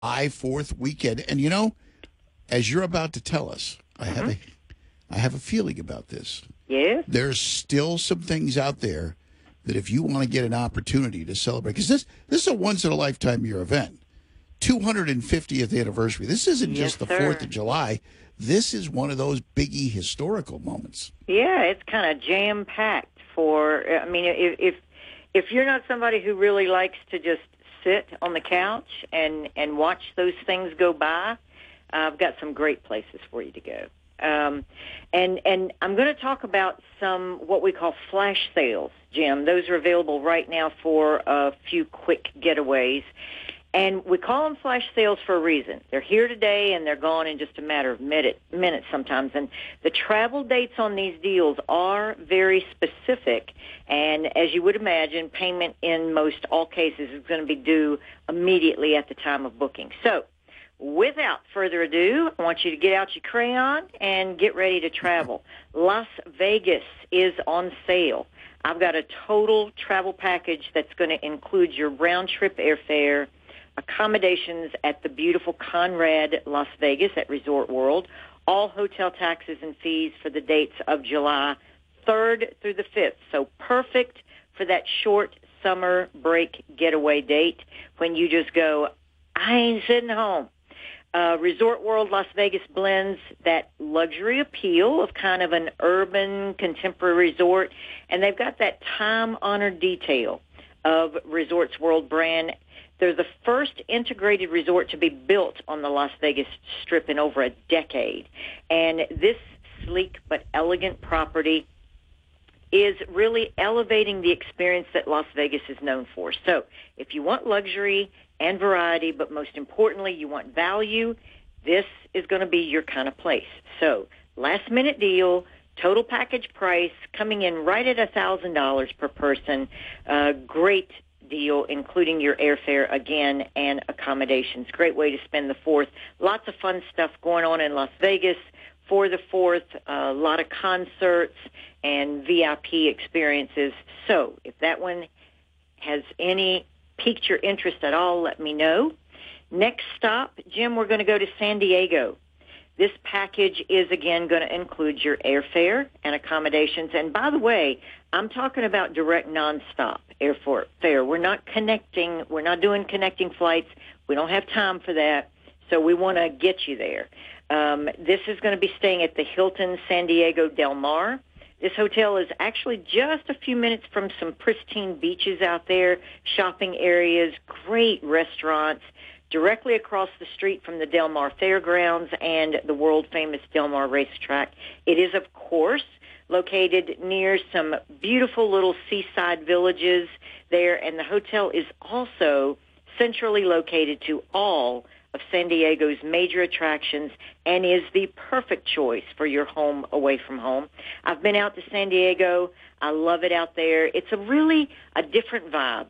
4th weekend. And, you know, as you're about to tell us, I have a feeling about this. Yes. There's still some things out there that if you want to get an opportunity to celebrate, because this is a once-in-a-lifetime year event, 250th anniversary. This isn't just the 4th of July. This is one of those biggie historical moments. Yeah, it's kind of jam-packed for, I mean, if you're not somebody who really likes to just sit on the couch and watch those things go by, I've got some great places for you to go. And I'm going to talk about some what we call flash sales, Jim. Those are available right now for a few quick getaways. And we call them flash sales for a reason. They're here today, and they're gone in just a matter of minutes sometimes. And the travel dates on these deals are very specific. And as you would imagine, payment in most all cases is going to be due immediately at the time of booking. So without further ado, I want you to get out your crayon and get ready to travel. Las Vegas is on sale. I've got a total travel package that's going to include your round-trip airfare, accommodations at the beautiful Conrad Las Vegas at Resort World, all hotel taxes and fees for the dates of July 3rd through the 5th. So perfect for that short summer break getaway date when you just go, I ain't sitting home. Resort World Las Vegas blends that luxury appeal of kind of an urban contemporary resort, and they've got that time-honored detail of Resorts World brand. They're the first integrated resort to be built on the Las Vegas Strip in over a decade. And this sleek but elegant property is really elevating the experience that Las Vegas is known for. So if you want luxury and variety, but most importantly, you want value, this is going to be your kind of place. So last-minute deal, total package price coming in right at $1,000 per person. Great deal, including your airfare again and accommodations. Great way to spend the 4th. Lots of fun stuff going on in Las Vegas for the 4th. A lot of concerts and VIP experiences. So if that one has piqued your interest at all, let me know. Next stop, Jim, we're going to go to San Diego. This package is, again, going to include your airfare and accommodations. And by the way, I'm talking about direct nonstop airfare. We're not connecting. We're not doing connecting flights. We don't have time for that. So we want to get you there. This is going to be staying at the Hilton San Diego Del Mar. This hotel is actually just a few minutes from some pristine beaches out there, shopping areas, great restaurants, directly across the street from the Del Mar Fairgrounds and the world-famous Del Mar Racetrack. It is, of course, located near some beautiful little seaside villages there, and the hotel is also centrally located to all of San Diego's major attractions and is the perfect choice for your home away from home. I've been out to San Diego. I love it out there. It's a different vibe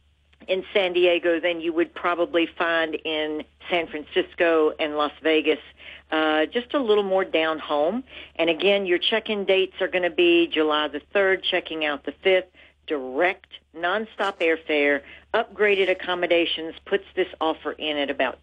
in San Diego than you would probably find in San Francisco and Las Vegas. Just a little more down home. And again, your check-in dates are going to be July the 3rd, checking out the 5th. Direct, nonstop airfare, upgraded accommodations puts this offer in at about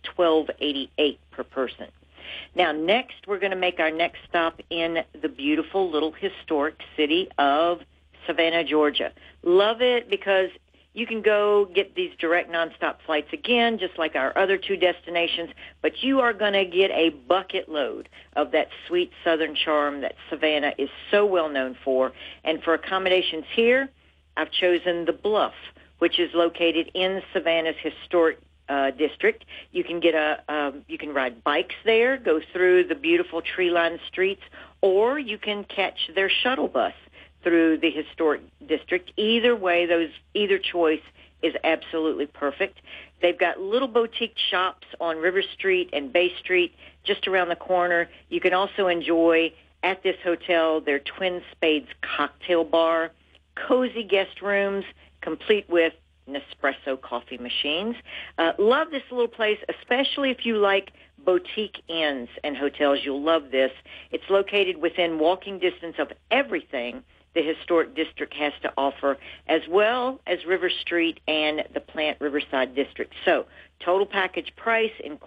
$1,288 per person. Now, next, we're going to make our next stop in the beautiful little historic city of Savannah, Georgia. Love it because you can go get these direct nonstop flights again, just like our other two destinations, but you are going to get a bucket load of that sweet southern charm that Savannah is so well known for. And for accommodations here, I've chosen the Bluff, which is located in Savannah's historic district. You can get you can ride bikes there, go through the beautiful tree-lined streets, or you can catch their shuttle bus through the historic district. Either way, either choice is absolutely perfect. They've got little boutique shops on River Street and Bay Street just around the corner. You can also enjoy at this hotel their Twin Spades cocktail bar, cozy guest rooms, complete with Nespresso coffee machines. Love this little place, especially if you like boutique inns and hotels. You'll love this. It's located within walking distance of everything the historic district has to offer, as well as River Street and the Plant Riverside District. So total package price,